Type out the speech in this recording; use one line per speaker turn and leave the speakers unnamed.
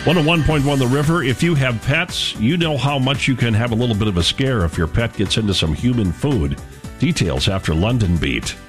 101.1 The River. If you have pets, you know how much you can have a little bit of a scare if your pet gets into some human food. Details after London Beat.